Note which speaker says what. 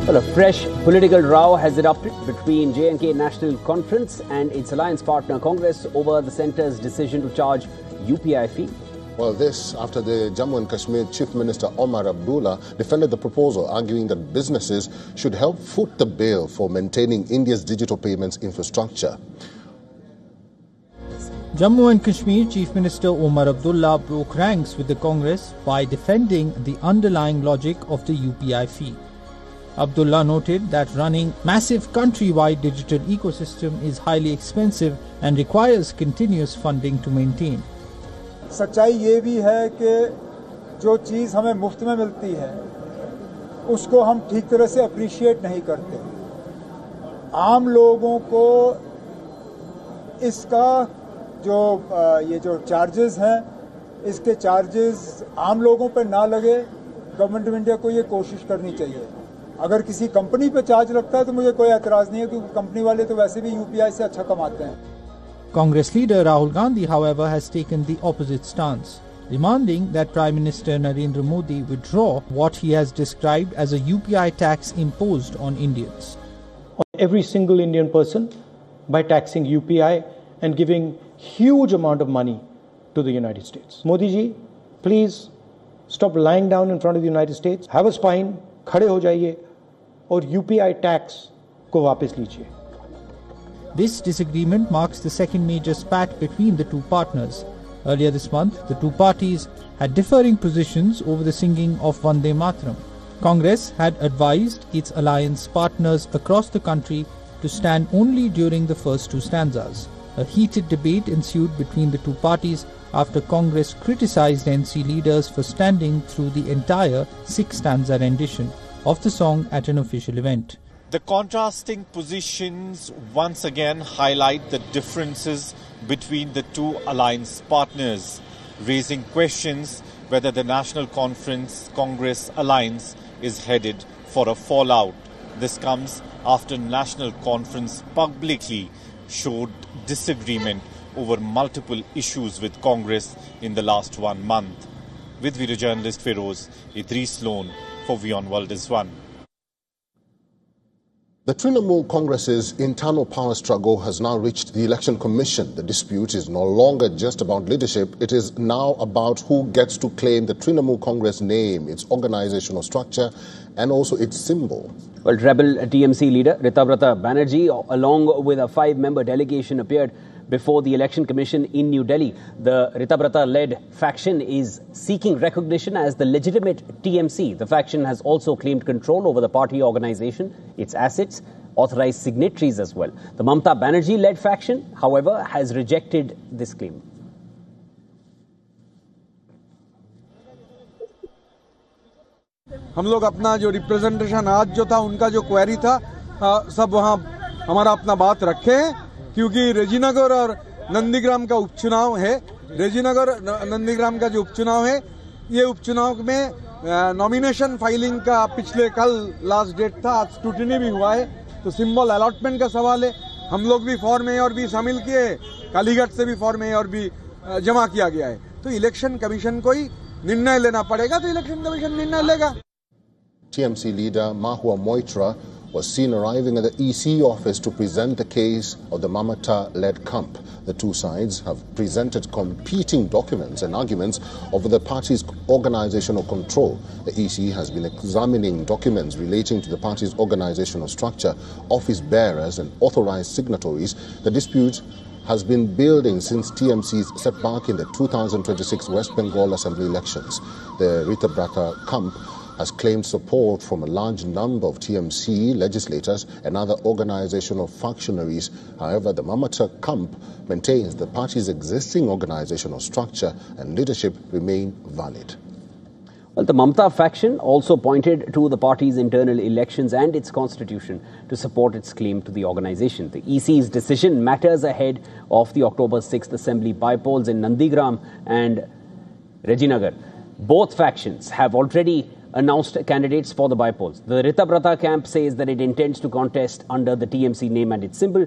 Speaker 1: Well, a fresh political row has erupted between J&K National Conference and its alliance partner Congress over the centre's decision to charge UPI fee.
Speaker 2: Well, this after the Jammu and Kashmir Chief Minister Omar Abdullah defended the proposal, arguing that businesses should help foot the bill for maintaining India's digital payments infrastructure.
Speaker 3: Jammu and Kashmir Chief Minister Omar Abdullah broke ranks with the Congress by defending the underlying logic of the UPI fee. Abdullah noted that running massive countrywide digital ecosystem is highly expensive and requires continuous funding to maintain.
Speaker 4: सच्चाई ये भी है कि जो चीज़ हमें मुफ्त में मिलती है उसको हम ठीक तरह से अप्रिशिएट नहीं करते। आम लोगों को इसका ये जो चार्जेस हैं इसके चार्जेस आम लोगों पर ना लगे, गवर्नमेंट ऑफ इंडिया को ये कोशिश करनी चाहिए। अगर किसी कंपनी पे चार्ज लगता है तो मुझे कोई एतराज़ नहीं है, क्योंकि कंपनी वाले तो वैसे भी यूपीआई से अच्छा कमाते हैं।
Speaker 3: Congress leader Rahul Gandhi, however, has taken the opposite stance, demanding that Prime Minister Narendra Modi withdraw what he has described as a UPI tax imposed on Indians.
Speaker 5: On every single Indian person by taxing UPI and giving huge amount of money to the United States. Modi ji, please stop lying down in front of the United States. Have a spine, खड़े हो जाइए और UPI tax को वापस लीजिए.
Speaker 3: This disagreement marks the second major spat between the two partners. Earlier this month, the two parties had differing positions over the singing of Vande Mataram. Congress had advised its alliance partners across the country to stand only during the first two stanzas. A heated debate ensued between the two parties after Congress criticized NC leaders for standing through the entire six-stanza rendition of the song at an official event.
Speaker 6: The contrasting positions once again highlight the differences between the two alliance partners, raising questions whether the National Congress alliance is headed for a fallout. This comes after National Conference publicly showed disagreement over multiple issues with Congress in the last 1 month. With video journalist Feroz, Idris Loan for WION World is One.
Speaker 2: The Trinamool Congress's internal power struggle has now reached the Election Commission. The dispute is no longer just about leadership. It is now about who gets to claim the Trinamool Congress name, its organizational structure, and also its symbol.
Speaker 1: Well, rebel TMC leader Ritabrata Banerjee, along with a 5-member delegation, appeared before the Election Commission in New Delhi. The Ritabrata-led faction is seeking recognition as the legitimate TMC. The faction has also claimed control over the party organization, its assets, authorized signatories as well. The Mamata Banerjee-led faction, however, has rejected this claim.
Speaker 7: हम लोग अपना जो representation आज जो था उनका जो query था सब वहाँ हमारा अपना बात रखे हैं, क्योंकि रेजीनगर और नंदीग्राम का उपचुनाव है। रेजीनगर नंदीग्राम का जो उपचुनाव है, ये उपचुनाव में नॉमिनेशन फाइलिंग का पिछले कल लास्ट डेट था, आज स्क्रूटिनी भी हुआ है, तो सिंबल अलॉटमेंट का सवाल है। हम लोग भी फॉर्म ए और भी शामिल किए, कालीघाट से भी फॉर्म ए और भी जमा किया गया है। तो इलेक्शन कमीशन को ही निर्णय लेना पड़ेगा, तो इलेक्शन कमीशन निर्णय लेगा।
Speaker 2: TMC leader Mahua Moitra was seen arriving at the EC office to present the case of the Mamata-led camp. The two sides have presented competing documents and arguments over the party's organizational control. The EC has been examining documents relating to the party's organizational structure, office bearers and authorized signatories. The dispute has been building since TMC's setback in the 2026 West Bengal Assembly elections. The Ritabrata camp has claimed support from a large number of TMC legislators and other organizational functionaries. However, the Mamata camp maintains the party's existing organizational structure and leadership remain valid.
Speaker 1: Well, the Mamata faction also pointed to the party's internal elections and its constitution to support its claim to the organization. The EC's decision matters ahead of the October 6th Assembly bypolls in Nandigram and Rajinagar. Both factions have already announced candidates for the bypolls. The Ritabrata camp says that it intends to contest under the TMC name and its symbol.